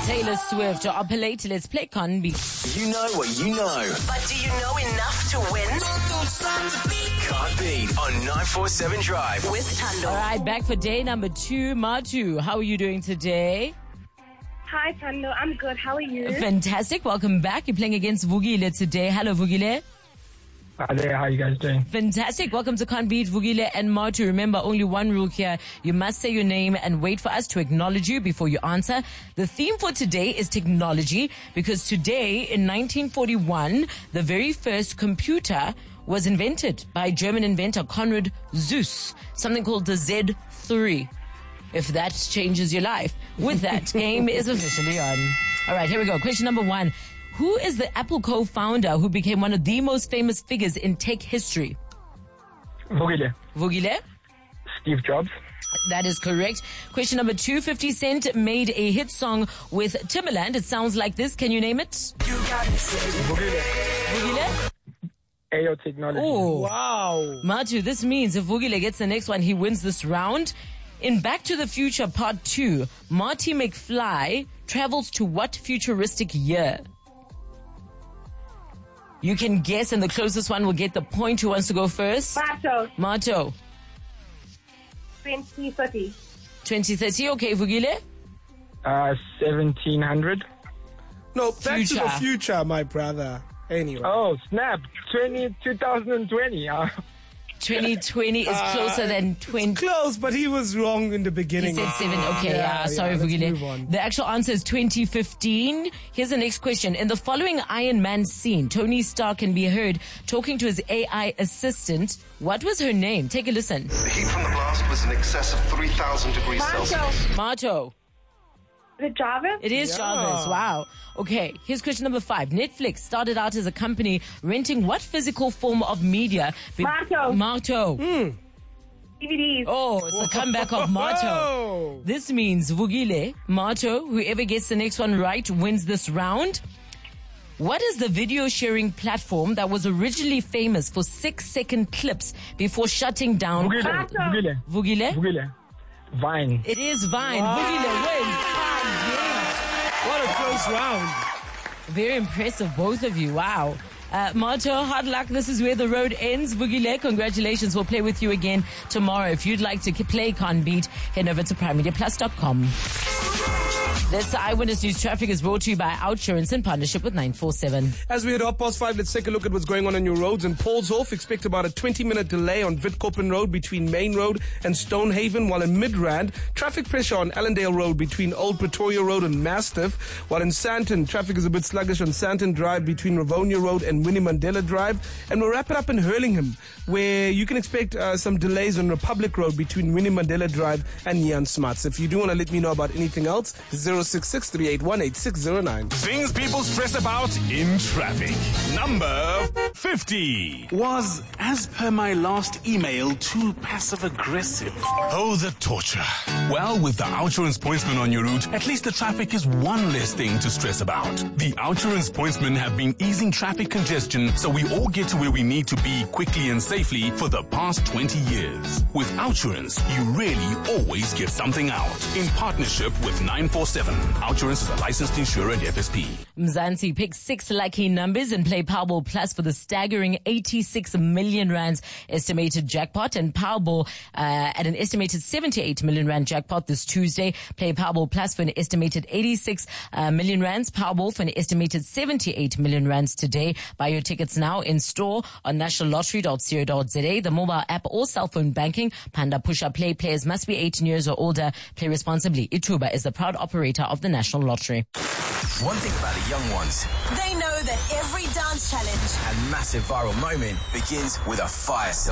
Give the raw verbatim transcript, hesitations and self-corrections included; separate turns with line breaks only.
Taylor Swift. Up late, let's play Conby.
You know what you know.
But do you know enough to win?
Can't beat on nine four seven Drive.
With Thando.
All right, back for day number two. Matu, how are you doing today?
Hi, Thando. I'm good. How are you?
Fantastic. Welcome back. You're playing against Vugile today. Hello, Vugile.
Hi there, how are you guys doing?
Fantastic. Welcome to Can't Beat Vugile and Matu. Remember, only one rule here. You must say your name and wait for us to acknowledge you before you answer. The theme for today is technology, because today in nineteen forty-one, the very first computer was invented by German inventor Konrad Zuse, something called the Z three. If that changes your life. With that, game is officially on. All right, here we go. Question number one. Who is the Apple co-founder who became one of the most famous figures in tech history?
Vugile.
Vugile?
Steve Jobs.
That is correct. Question number two. fifty Cent made a hit song with Timbaland. It sounds like this. Can you name it?
Vugile.
Vugile?
A O Technology.
Oh.
Wow.
Matu, this means if Vugile gets the next one, he wins this round. In Back to the Future Part two, Marty McFly travels to what futuristic year? You can guess, and the closest one will get the point. Who wants to go first?
Mato,
Mato.
twenty thirty.
twenty thirty. Okay, Vugile?
Uh, seventeen hundred.
No, back to
Future.
the future, my brother. Anyway.
Oh, snap. twenty, twenty twenty. Uh,
twenty twenty is closer than twenty.
Close, but he was wrong in the
He
beginning.
said seven. Okay, yeah,
Yeah,
sorry,
yeah, let's
Vugile.
move on.
The actual answer is twenty fifteen. Here's the next question. In the following Iron Man scene, Tony Stark can be heard talking to his A I assistant. What was her name? Take a listen.
The heat from the blast was in excess of three thousand degrees Celsius.
Mato,
Mato.
is it Jarvis?
It is
Yeah.
Jarvis. Wow. Okay, here's question number five. Netflix started out as a company renting what physical form of media? Be-
Marto.
Marto.
D V Ds.
Oh, it's the comeback of Marto.
Oh.
This means Vugile, Marto, whoever gets the next one right wins this round. What is the video sharing platform that was originally famous for six second clips before shutting down?
Vugile.
Mato.
Vugile.
Vugile?
Vugile. Vine.
It is Vine. Vugile wins.
What a close round.
Very impressive, both of you. Wow. Uh, Marto, hard luck. This is where the road ends. Vugile, congratulations. We'll play with you again tomorrow. If you'd like to play Can't Beat, head over to prime media plus dot com. This Eyewitness News Traffic is brought to you by Outsurance in partnership with nine four seven.
As we hit half past five, let's take a look at what's going on on your roads. In Paulshof, expect about a twenty minute delay on Witkoppen Road between Main Road and Stonehaven, while in Midrand, traffic pressure on Allendale Road between Old Pretoria Road and Mastiff, while in Sandton, traffic is a bit sluggish on Sandton Drive between Ravonia Road and Winnie Mandela Drive. And we'll wrap it up in Hurlingham, where you can expect uh, some delays on Republic Road between Winnie Mandela Drive and Jan Smuts. If you do want to let me know about anything else, zero six six, three eight one, eight six zero nine.
Things people stress about in traffic. Number fifty.
Was, as per my last email, too passive-aggressive.
Oh, the torture. Well, with the Outsurance Pointsman on your route, at least the traffic is one less thing to stress about. The Outsurance Pointsmen have been easing traffic congestion so we all get to where we need to be quickly and safely for the past twenty years. With Outsurance, you really always get something out. In partnership with nine four seven. Outsurance is a licensed insurer and F S P.
Mzansi, pick six lucky numbers and play Powerball Plus for the staggering eighty-six million rands estimated jackpot, and Powerball uh, at an estimated seventy-eight million rand jackpot this Tuesday. Play Powerball Plus for an estimated eighty-six uh, million rands, Powerball for an estimated seventy-eight million rands today. Buy your tickets now in store on national lottery dot co dot za, the mobile app or cell phone banking. Panda Push-Up Play players must be eighteen years or older. Play responsibly. Ituba is the proud operator of the National Lottery.
One thing about the young ones
They know that every dance challenge
and massive viral moment begins with a fire sale.